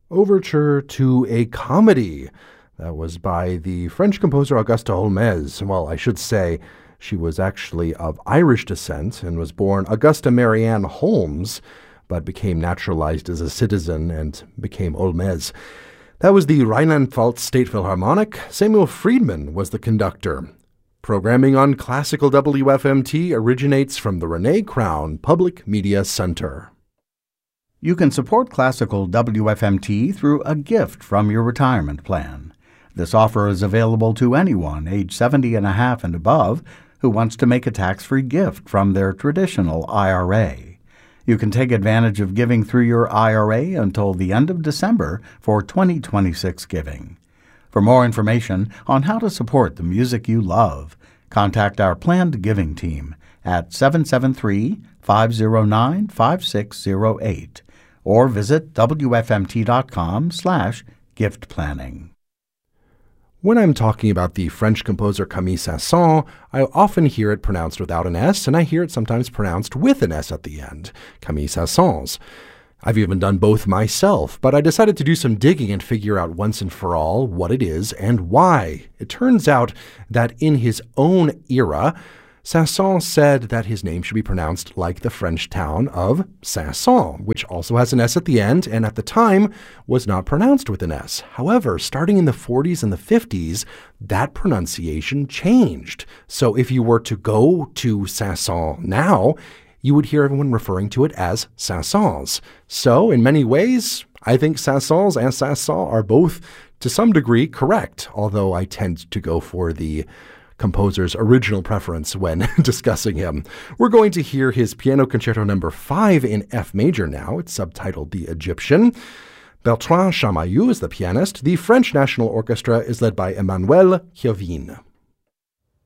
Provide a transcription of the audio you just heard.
Overture to a Comedy. That was by the French composer Auguste Holmès. Well, I should say she was actually of Irish descent and was born Augusta Marianne Holmes, but became naturalized as a citizen and became Holmès. That was the Rheinland-Pfalz State Philharmonic. Samuel Friedman was the conductor. Programming on Classical WFMT originates from the Renee Crown Public Media Center. You can support Classical WFMT through a gift from your retirement plan. This offer is available to anyone age 70 and a half and above who wants to make a tax-free gift from their traditional IRA. You can take advantage of giving through your IRA until the end of December for 2026 giving. For more information on how to support the music you love, contact our planned giving team at 773-509-5608 or visit wfmt.com/gift-planning. When I'm talking about the French composer Camille Saint-Saëns, I often hear it pronounced without an S, and I hear it sometimes pronounced with an S at the end, Camille Saint-Saëns. I've even done both myself, but I decided to do some digging and figure out once and for all what it is and why. It turns out that in his own era, Saint-Saëns said that his name should be pronounced like the French town of Saint-Saëns, which also has an S at the end, and at the time was not pronounced with an S. However, starting in the 40s and the 50s, that pronunciation changed. So if you were to go to Saint-Saëns now, you would hear everyone referring to it as Saint-Saëns. So in many ways, I think Saint-Saëns and Saint-Saëns are both to some degree correct, although I tend to go for the composer's original preference when discussing him. We're going to hear his Piano Concerto No. 5 in F major now. It's subtitled The Egyptian. Bertrand Chamayou is the pianist. The French National Orchestra is led by Emmanuel Chiovin.